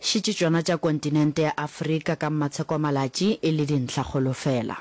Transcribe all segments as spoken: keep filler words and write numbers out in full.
šitše tšona tša kontinente ya Afrika ka matsheko malatši e le dintlhakgolo fela.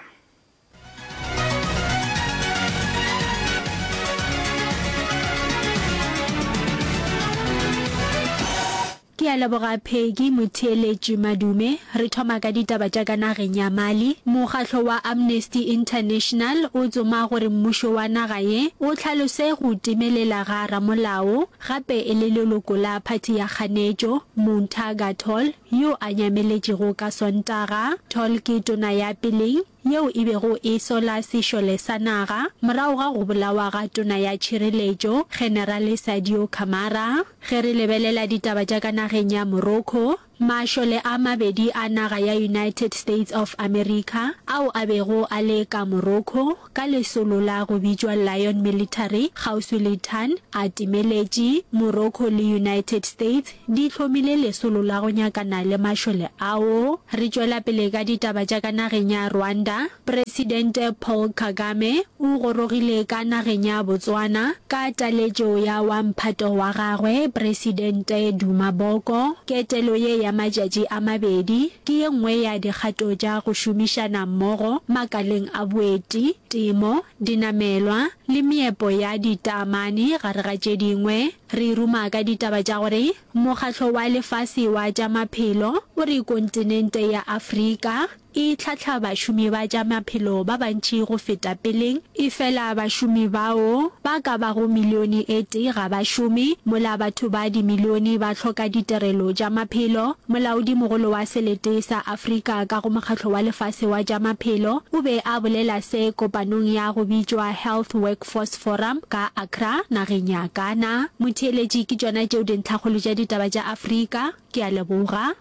Ke a leboga Phegi Motheeletši Madume. Re thoma ka ditaba tša ka nageng ya Mali. Mokgatlo wa Amnesty International o tsoma gore mmušo wa naga ye o tlhalose go timelela ga ramolao gape e le leloko la phathi ya kganetšo Montaga Tall yo a nyameletšego ka Sontaga. Tall ke tona ya peleng yeo e bego e sola sešole sa naga morago ga go bolawa ga tona ya tšhireletšo General Sadio Camara. Ge re lebelela ditaba tša ka nageng ya Morocco, mašole a mabedi a naga ya United States of America ao a bego a le ka Morocco ka lesolo la go bitšwa Lion Military kgauswi le Tan a timeletše. Morocco le United States di hlomile lesolo la go nyakana le mašole ao. Re tšwela pele ka ditaba tša ka nageng ya Rwanda. President Paul Kagame o gorogile ka nageng ya Botswana ka taletšo ya wamphato wa gagwe President Duma Boko. Ketelo ye ya matšatši a mabedi ke ye nngwe ya dikgato tša go šomišana mmogo makaleng a boeti, temo, dinamelwa le meepo ya ditamane gare ga tše dingwe. Re ruma ka ditaba tša gore mokgatlo wa lefase wa tša maphelo o re kontinente ya Afrika e tlhatlha bašomi ba tša maphelo ba bantši go feta peleng e fela bašomi bao ba ka bago milione e tee ga bašomi mola batho ba dimilione ba hloka ditirelo tša maphelo. Molaodi mogolo wa selete sa Afrika ka go mokgatlo wa lefase wa tša maphelo o be a bolela se kopanong ya go bitšwa Health Workforce Forum ka Accra nageng ya Ghana. Motheeletši ke tšona tšeo dintlhakgolo tša ditaba tša Afrika. Ke a leboga.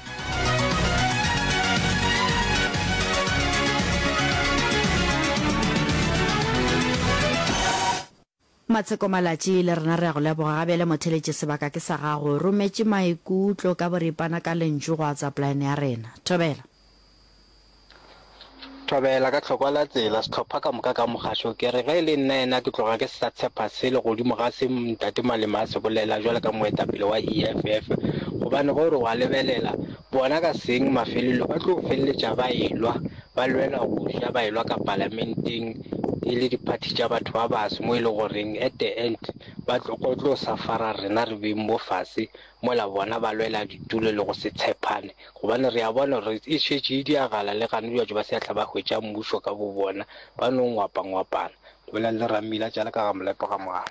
Matsheko malatši le rena re a go leboga gabe le motheeletši sebaka ke sa gago rometše maikutlo ka boripana ka lentšu go WhatsApp line ya rena. Thobela Thobela ka tlhokwa la tsela setlhopha ka moka ka mogašo ke re ge e le nna ena ke tloga ke sa tshepa se le godimo ga se Ntate Malema a se bolela jwale ka moetapele wa E F F gobane gore wa lebelela bona ka seng mafelelo ba tlo feleletša ba elwa ba lwela go ja ba elwa ka parlamenteng e le diphathi tša batho ba baso mo e le goreng at the end ba tlo safara rena re beng mo fase mola bona ba lwela ditulo le go se tshepane gobane re a bona re e šetše e diagala le gane dilo ba se atla ba hwetša mmušo ka bo bona ba no ngwapa-ngwapana bolela le Ramila tšala ka ga molepo ga mogana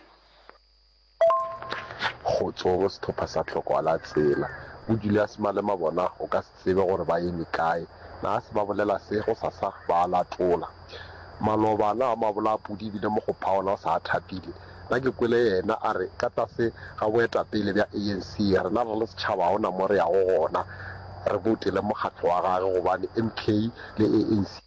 go tsogo setlhopha sa tlhoko la tsela o Julius Malema bona o ka se tsebe gore ba eme kae na se ba bolela se go sa sa ba latola malobana a mabola pudi bile mo go phaola o sa thapile na ke kwele yena a re ka tase ga boetapele bja A N C re na le setšhaba ona mo re ya go gona re botele mokgatlo wa gage gobane M K le A N C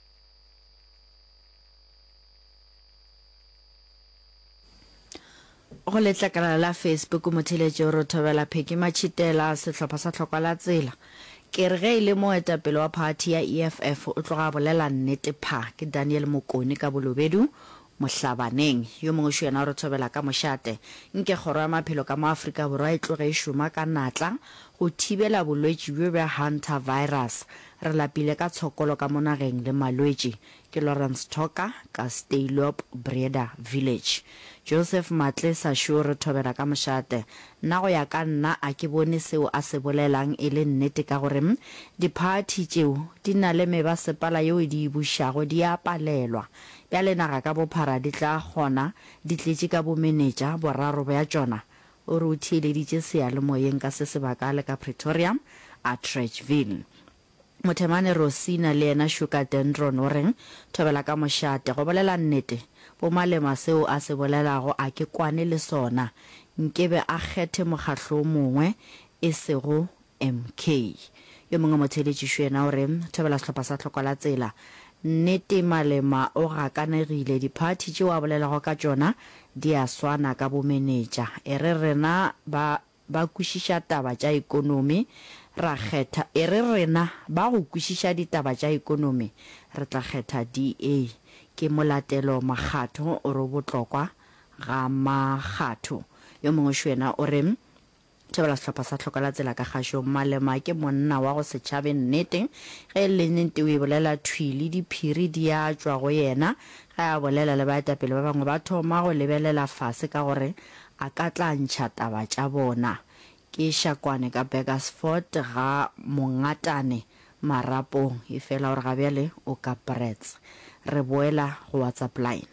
go letlakala la Facebook motheeletši o re Thobela Pheki Matšhitela setlhopha sa tlhokwa la tsela ke re ge e le moetapele wa phathi ya E F F o tloga bolela nnete pha ke Daniel Mokone ka Bolobedu Mohlabaneng yo mongwe šo yena o re Thobela ka mošate nke kgoro ya maphelo ka mo Afrika Borwa e tloge e šoma ka natla go thibela bolwetši bjo bja Hunter virus re lapile ka tshokolo ka monageng le malwetši ke Lawrence Toka ka Staylop Breda Village. Joseph Matle sa šo re Thobela ka mošate nna go ya ka nna a ke bone seo a se bolelang e le nnete ka gore diphathi tšeo di na le mebasepala yeo di bušago di a palelwa bjale naga ka bophara di tla gona di tletše ka bomenetša boraro bja tšona o re o thieleditše seyalemoyeng ka se sebaka le ka Pretoria a Trechville. Mothemane Rosina le ena Sugar Dendron o reng Thobela ka mošate go bolela nnete bo Malema seo a se bolelago a ke kwane le sona nkebe a kgethe mokgatlo mongwe e sego M K yo mongwe motheeletši šo yena o re Thobela setlhopha sa tlhoko la tsela nnete Malema o gakanegile diphathi tšeo a bolelago ka tšona di a swana ka bomenetša e re rena ba ba kwešiša taba tša ikonomi ra kgetha e re rena ba go kwešiša ditaba tša ikonomi re tla kgetha D A ke molatelo makgatho o re botlokwa ga makgatho yo mongwe šo yena o re thobela setlhopha sa tlhoka la tsela ka kgašo Malema ke monna wa go setšhabeng nnete ge e le nnete o e bolela thwile diphiri di a tswa go yena ge a bolela le baetapele ba bangwe ba thoma go lebelela fase ka gore a ka tla ntšha taba tša bona ke Shakwane ka Bakersford ga mongatane marapong e fela gore ga bjale o ka Brits re boela go WhatsApp line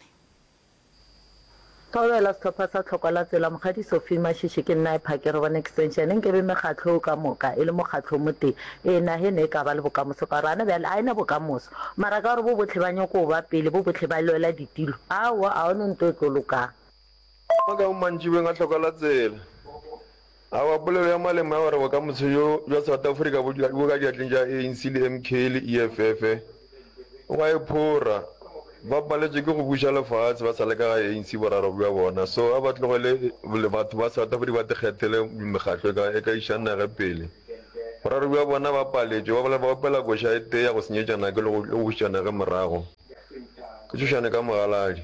Thobela setlhopha sa tlhoko la tsela mogadi Sophie Mashishi ke nna e phakere bona extension nke be megatlo ka moka e le mogatlo mote e na he ne ka ba le bokamoso ka rana bjale a ena bokamoso mara ka gore bo botlhe ba nyoko ba pele bo botlhe ba loela ditilo awa a one nto e tloloka ka o mantšiwe nga tlhoko la tsela a wa polelo ya Malema gore bokamoso jo jwa South Africa bo ka diatleng ja A N C le M K le E F F o ga e phora ba baletse ke go buša lefatshe ba sa le ka ga A N C boraro bja bona so a ba tlogele le batho ba South Africa ba tekgethele megatlo e ka išana ge pele boraro bja bona ba paletše ba bola ba opela koša e te ya go senyetšana ke le go bušana ge morago ke tšhošane ka mogaladi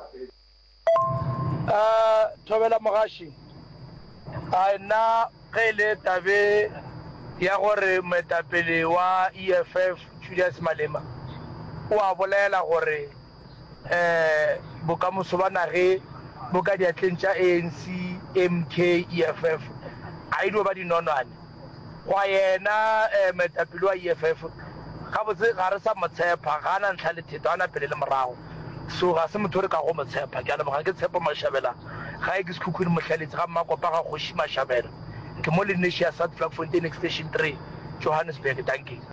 a Thobela Mogashi a nna ge le tabe ya gore moetapele wa E F F Julius Malema o a bolela gore eh bokamoso ba nage bo ka diatleng tša A N C M K E F F a ido ba dinonwane go yena eh moetapele wa E F F ga botse ga re sa motshepa ga na ntlha le theto ana pele le morago so ga se motho re ka go motshepa ke ana ga ke tshepa Mashabela ga e ke sekhukhune mohlaletsi ga mmakopa ga go shima Mashabela ke mo le Nesha South Vlakfontein Extension three Johannesburg thank you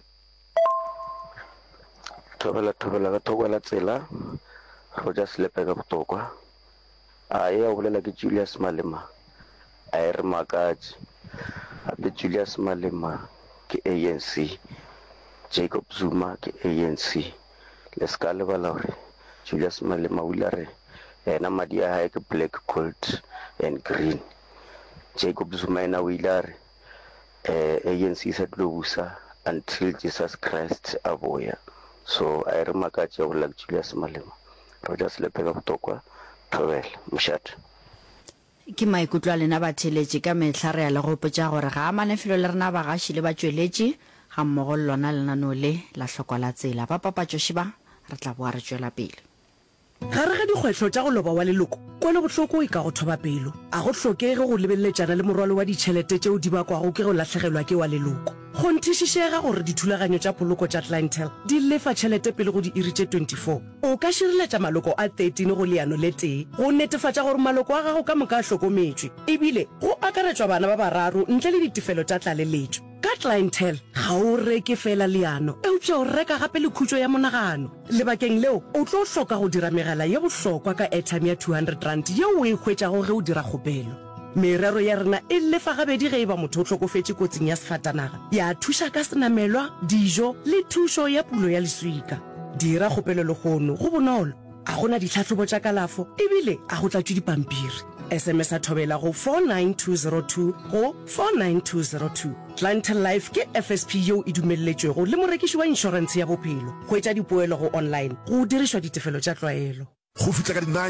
Thobela thobela ka thoko la tsela go ja slepe ka botokwa a e a bolela ke Julius Malema a e re makaji a be Julius Malema ke A N C Jacob Zuma ke A N C le ska le bala hore Julius Malema o ile re ena madi a hae ke black gold and green Jacob Zuma ena o ile re eh A N C sa tlobusa until Jesus Christ aboya so a re makaji go la Julius Malema ro ja slepe ka botokwa thobela mshat ke maikutlo a lena ba theletše ka mehla re ya le go potša gore ga a manefelo le rena ba gaši le ba tšweletše ga mmogo le lona lenaneo le la hlokwa la tsela ba papatšoši ba re tla boa re tšwela pele gare ga dikgwetlho tša go loba wa leloko kwele bohloko e ka go thoba pelo a go hlokege go lebelletšana le morwalo wa ditšhelete tšeo di bakwago ke go lahlegelwa ke wa leloko go nthišišega gore dithulaganyo tša poloko tša Clientele di lefa tšhelete pele go di iri tše twenty-four o ka šireletša maloko a thirteen go leano le tee go netefatša gore maloko a gago ka moka a hlokometšwe ebile go akaretšwa bana ba bararo ntle le ditefelo tša tlaleletšo ka Clientele ga o reke fela leano eupša o reka gape le khutšo ya monagano lebakeng leo o tlo hloka go dira megala ye bohlokwa ka airtime ya two hundred rand yeo o e hwetšago ge o dira kgopelo merero ya rena e lefa gabedi ge e ba motho o tlhokofetše kotsing ya sefatanaga ya thuša ka senamelwa dijo le thušo ya pulo ya leswika dira kgopelo le gono go bonolo a gona ditlhatlhobo tša kalafo ebile a go tlatšwe dipampiri S M S a thobela go four nine two zero two go four nine two zero two Clientele Life ke F S P yeo e dumelletšwego le morekiši wa inšorense ya bophelo go etša dipoelo go online go dirišwa ditefelo tša tlwaelo go fitla ka di